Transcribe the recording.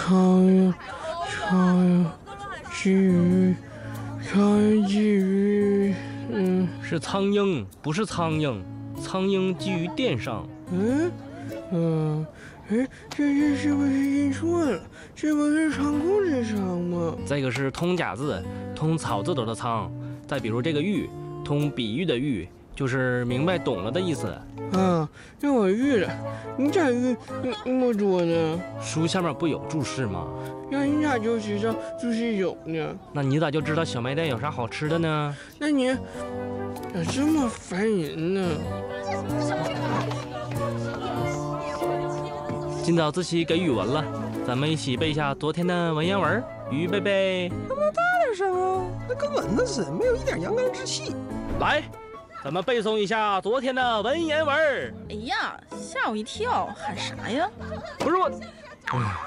苍蝇，鲫鱼，鲫鱼， 是苍鹰，不是苍蝇。苍鹰寄于殿上。 这是不是印错了？这不是仓库的仓吗？ 这个是通假字，通草字头的仓。再比如这个喻，通比喻的喻，就是明白懂了的意思。 啊，让我喻了，你咋喻那么多呢？ 书下面不有注释吗？ 那你咋就知道就是有呢？ 那你咋就知道小卖店有啥好吃的呢？ 那你咋这么烦人呢？ 今早自习给语文了，咱们一起背一下昨天的文言文。预备备。 能不能大点声啊？那跟蚊子似的，没有一点阳刚之气。 来，咱们背诵一下昨天的文言文。 哎呀，吓我一跳，喊啥呀？ 不是我。